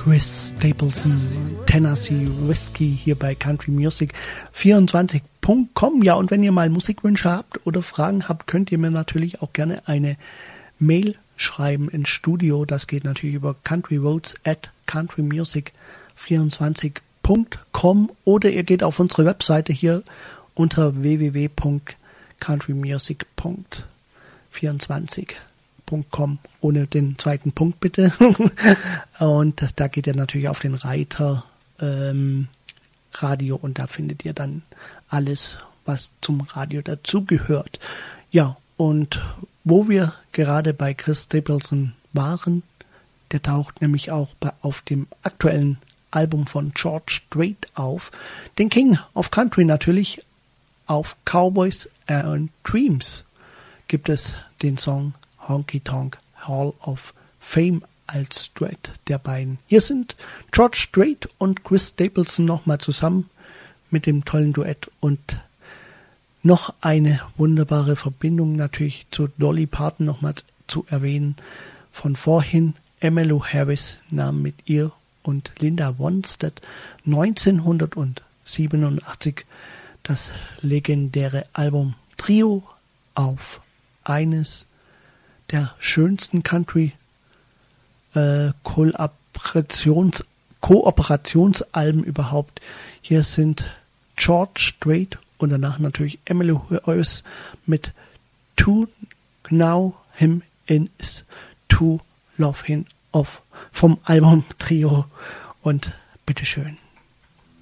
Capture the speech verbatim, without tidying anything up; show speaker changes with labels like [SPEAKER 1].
[SPEAKER 1] Chris Stapleton, Tennessee Whiskey hier bei Country Music vierundzwanzig Punkt com. Ja, und wenn ihr mal Musikwünsche habt oder Fragen habt, könnt ihr mir natürlich auch gerne eine Mail schreiben ins Studio. Das geht natürlich über countryroads at countrymusic vierundzwanzig Punkt com oder ihr geht auf unsere Webseite hier unter w w w Punkt countrymusic Punkt vierundzwanzig Punkt com ohne den zweiten Punkt bitte. Und da geht ihr natürlich auf den Reiter ähm, Radio und da findet ihr dann alles, was zum Radio dazugehört. Ja, und wo wir gerade bei Chris Stapleton waren, der taucht nämlich auch bei, auf dem aktuellen Album von George Strait auf. Den King of Country natürlich. Auf Cowboys and Dreams gibt es den Song Honky Tonk Hall of Fame als Duett der beiden. Hier sind George Strait und Chris Stapleton nochmal zusammen mit dem tollen Duett und noch eine wunderbare Verbindung natürlich zu Dolly Parton nochmal zu erwähnen. Von vorhin Emmylou Harris nahm mit ihr und Linda Ronstadt neunzehnhundertsiebenundachtzig das legendäre Album Trio auf. Eines der schönsten Country äh, Kooperations, Kooperationsalben überhaupt. Hier sind George Strait und danach natürlich Emmylou Harris mit To Know Him In Is To Love Him Off vom Album Trio und bitteschön.